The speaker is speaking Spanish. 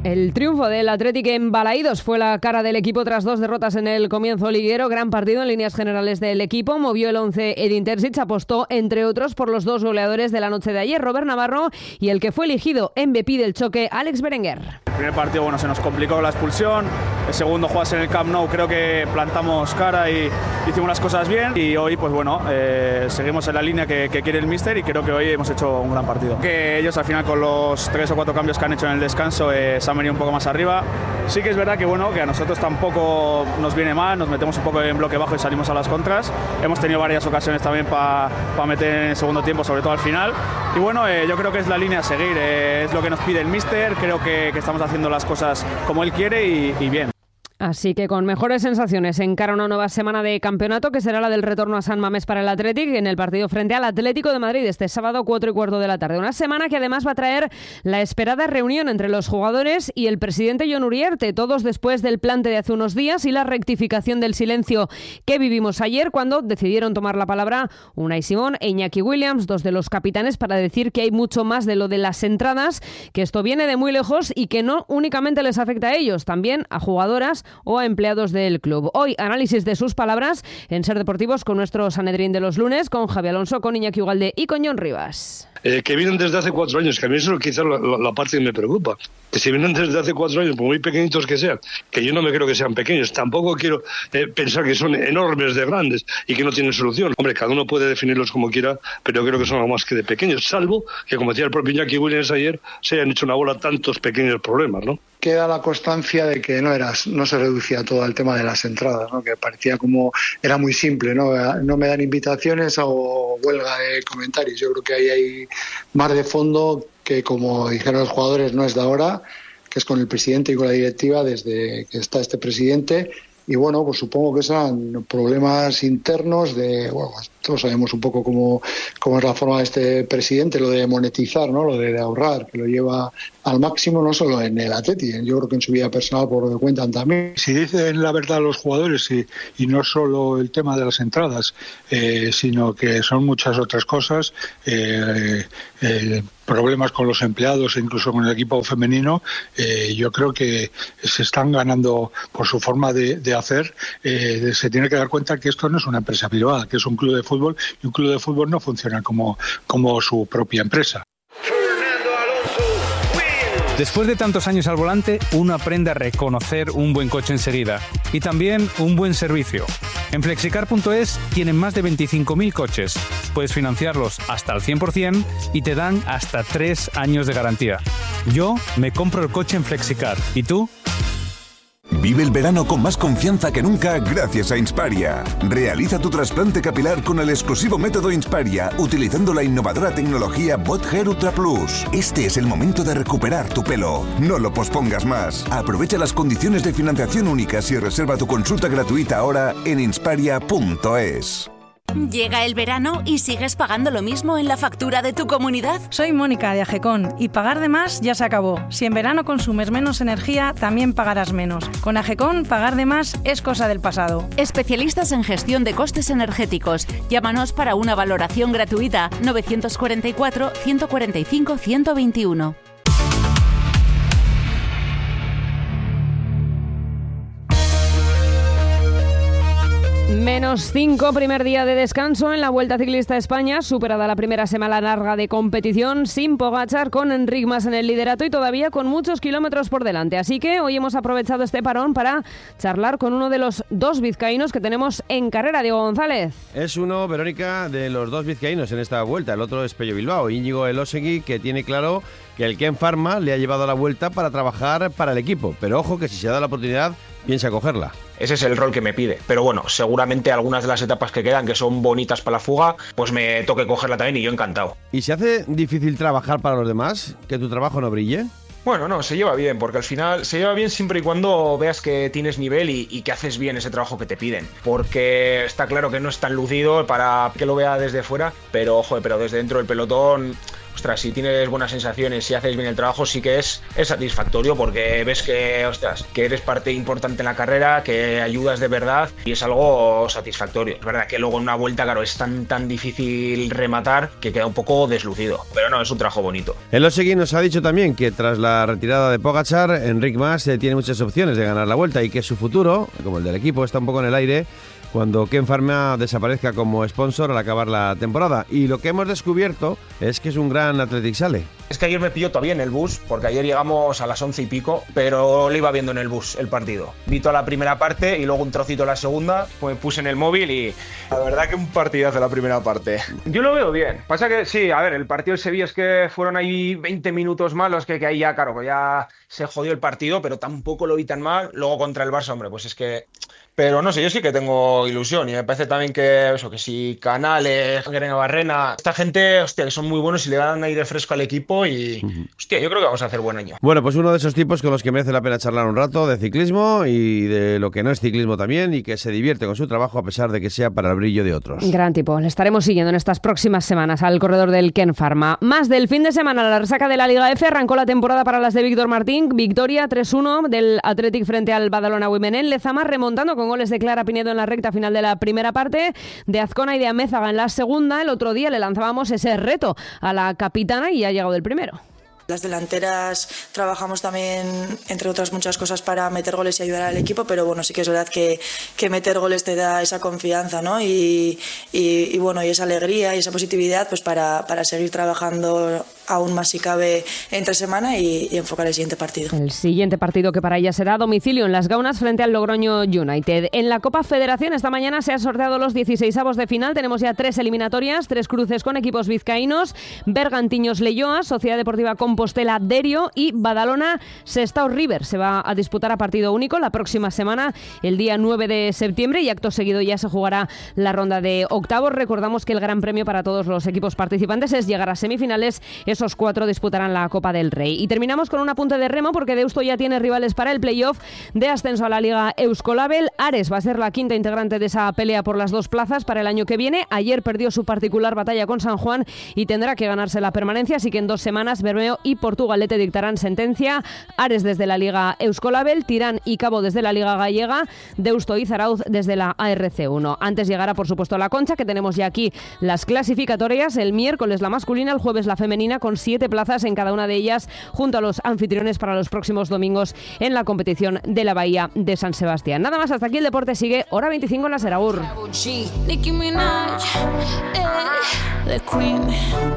El triunfo del Athletic en Balaídos fue la cara del equipo tras 2 derrotas en el comienzo liguero. Gran partido en líneas generales del equipo. Movió el 11 Edin Terzic, apostó entre otros por los 2 goleadores de la noche de ayer, Robert Navarro y el que fue elegido MVP del choque, Alex Berenguer. El primer partido se nos complicó la expulsión. El segundo, juegas en el Camp Nou, creo que plantamos cara y hicimos las cosas bien. Y hoy seguimos en la línea que quiere el míster y creo que hoy hemos hecho un gran partido. Que ellos al final con los 3 o 4 cambios que han hecho en el descanso se han venido un poco más arriba. Sí que es verdad que a nosotros tampoco nos viene mal, nos metemos un poco en bloque bajo y salimos a las contras. Hemos tenido varias ocasiones también para meter en el segundo tiempo, sobre todo al final. Y yo creo que es la línea a seguir, es lo que nos pide el míster, creo que estamos haciendo las cosas como él quiere y bien. Así que con mejores sensaciones encara una nueva semana de campeonato que será la del retorno a San Mamés para el Athletic en el partido frente al Atlético de Madrid este sábado 4:15 de la tarde. Una semana que además va a traer la esperada reunión entre los jugadores y el presidente Jon Uriarte, todos después del plante de hace unos días y la rectificación del silencio que vivimos ayer cuando decidieron tomar la palabra Unai Simón e Iñaki Williams, 2 de los capitanes, para decir que hay mucho más de lo de las entradas, que esto viene de muy lejos y que no únicamente les afecta a ellos, también a jugadoras o a empleados del club. Hoy, análisis de sus palabras en Ser Deportivos con nuestro Sanedrín de los lunes, con Javi Alonso, con Iñaki Ugalde y con Jon Rivas. Que vienen desde hace 4 años, que a mí eso es quizás la parte que me preocupa. Que si vienen desde hace 4 años, por muy pequeñitos que sean, que yo no me creo que sean pequeños, tampoco quiero pensar que son enormes de grandes y que no tienen solución. Hombre, cada uno puede definirlos como quiera, pero yo creo que son algo más que de pequeños, salvo que, como decía el propio Iñaki Williams ayer, se hayan hecho una bola tantos pequeños problemas, ¿no? Queda la constancia de que no se reducía todo al tema de las entradas, ¿no? Que parecía como era muy simple, no me dan invitaciones o huelga de comentarios. Yo creo que ahí hay más de fondo que, como dijeron los jugadores, no es de ahora, que es con el presidente y con la directiva desde que está este presidente. Y pues supongo que serán problemas internos todos sabemos un poco cómo es la forma de este presidente, lo de monetizar, ¿no? Lo de ahorrar, que lo lleva al máximo, no solo en el Atleti, yo creo que en su vida personal, por lo que cuentan también. Si dicen la verdad los jugadores y no solo el tema de las entradas, sino que son muchas otras cosas, problemas con los empleados e incluso con el equipo femenino, yo creo que se están ganando por su forma de hacer. Se tiene que dar cuenta que esto no es una empresa privada, que es un club de fútbol, y un club de fútbol no funciona como su propia empresa. Después de tantos años al volante, uno aprende a reconocer un buen coche enseguida y también un buen servicio. En Flexicar.es tienen más de 25.000 coches. Puedes financiarlos hasta el 100% y te dan hasta 3 años de garantía. Yo me compro el coche en Flexicar. ¿Y tú? Vive el verano con más confianza que nunca gracias a Insparia. Realiza tu trasplante capilar con el exclusivo método Insparia, utilizando la innovadora tecnología Bot Hair Ultra Plus. Este es el momento de recuperar tu pelo. No lo pospongas más. Aprovecha las condiciones de financiación únicas y reserva tu consulta gratuita ahora en insparia.es. Llega el verano y sigues pagando lo mismo en la factura de tu comunidad. Soy Mónica de AGECON y pagar de más ya se acabó. Si en verano consumes menos energía, también pagarás menos. Con AGECON, pagar de más es cosa del pasado. Especialistas en gestión de costes energéticos. Llámanos para una valoración gratuita. 944 145 121. -5, primer día de descanso en la Vuelta Ciclista a España, superada la primera semana larga de competición, sin Pogačar, con Enric Mas en el liderato y todavía con muchos kilómetros por delante. Así que hoy hemos aprovechado este parón para charlar con uno de los 2 vizcaínos que tenemos en carrera, Diego González. Es uno, Verónica, de los 2 vizcaínos en esta Vuelta. El otro es Pello Bilbao, Íñigo Elosegui, que tiene claro que el Ken Pharma le ha llevado a la Vuelta para trabajar para el equipo. Pero ojo que si se da la oportunidad, piensa cogerla. Ese es el rol que me pide, pero bueno, seguramente algunas de las etapas que quedan, que son bonitas para la fuga, pues me toque cogerla también y yo encantado. ¿Y se hace difícil trabajar para los demás? ¿Que tu trabajo no brille? Bueno, no, se lleva bien, porque al final se lleva bien siempre y cuando veas que tienes nivel y que haces bien ese trabajo que te piden. Porque está claro que no es tan lucido para que lo vea desde fuera, pero ojo, pero desde dentro del pelotón ostras, si tienes buenas sensaciones, si haces bien el trabajo, sí que es satisfactorio porque ves que, ostras, que eres parte importante en la carrera, que ayudas de verdad y es algo satisfactorio. Es verdad que luego en una vuelta, claro, es tan difícil rematar que queda un poco deslucido, pero no, es un trabajo bonito. El Ossegui nos ha dicho también que tras la retirada de Pogačar, Enric Mas tiene muchas opciones de ganar la Vuelta y que su futuro, como el del equipo, está un poco en el aire cuando Ken Pharma desaparezca como sponsor al acabar la temporada. Y lo que hemos descubierto es que es un gran Athletic Sale. Es que ayer me pilló todavía en el bus, porque ayer llegamos a las 11 y pico, pero lo iba viendo en el bus, el partido. Vi toda la primera parte y luego un trocito de la segunda, pues me puse en el móvil y la verdad que un partidazo la primera parte. Yo lo veo bien. Pasa que sí, a ver, el partido del Sevilla es que fueron ahí 20 minutos malos, que ahí ya, claro, que ya se jodió el partido, pero tampoco lo vi tan mal. Luego contra el Barça, hombre, pues es que... Pero no sé, yo sí que tengo ilusión y me parece también que si Canales, Grena Barrena, esta gente, hostia, que son muy buenos y le dan aire fresco al equipo y, hostia, yo creo que vamos a hacer buen año. Bueno, pues uno de esos tipos con los que merece la pena charlar un rato de ciclismo y de lo que no es ciclismo también y que se divierte con su trabajo a pesar de que sea para el brillo de otros. Gran tipo, le estaremos siguiendo en estas próximas semanas al corredor del Ken Pharma. Más del fin de semana, la resaca de la Liga F arrancó la temporada para las de Víctor Martín, victoria 3-1 del Athletic frente al Badalona Women en Lezama, remontando con goles de Clara Pinedo en la recta final de la primera parte, de Azcona y de Amézaga en la segunda. El otro día le lanzábamos ese reto a la capitana y ha llegado el primero. Las delanteras trabajamos también, entre otras muchas cosas, para meter goles y ayudar al equipo, pero bueno, sí que es verdad que meter goles te da esa confianza, ¿no? Y bueno, y esa alegría y esa positividad pues para seguir trabajando aún más si cabe entre semana y enfocar el siguiente partido. El siguiente partido, que para ella será a domicilio en Las Gaunas frente al Logroño United. En la Copa Federación esta mañana se han sorteado los 16avos de final. Tenemos ya 3 eliminatorias, 3 cruces con equipos vizcaínos: Bergantiños Leioa, Sociedad Deportiva Compostela Derio y Badalona Sestao River. Se va a disputar a partido único la próxima semana, el día 9 de septiembre, y acto seguido ya se jugará la ronda de octavos. Recordamos que el gran premio para todos los equipos participantes es llegar a semifinales. Esos 4 disputarán la Copa del Rey. Y terminamos con un apunte de remo, porque Deusto ya tiene rivales para el playoff de ascenso a la Liga Euskolabel. Ares va a ser la quinta integrante de esa pelea por las 2 plazas para el año que viene. Ayer perdió su particular batalla con San Juan y tendrá que ganarse la permanencia, así que en 2 semanas Bermeo y Portugalete dictarán sentencia. Ares desde la Liga Euskolabel, Tirán y Cabo desde la Liga Gallega, Deusto y Zarauz desde la ARC1. Antes llegará, por supuesto, la Concha, que tenemos ya aquí las clasificatorias. El miércoles la masculina, el jueves la femenina, con 7 plazas en cada una de ellas, junto a los anfitriones para los próximos domingos en la competición de la Bahía de San Sebastián. Nada más, hasta aquí el deporte. Sigue Hora 25 en la Seraur.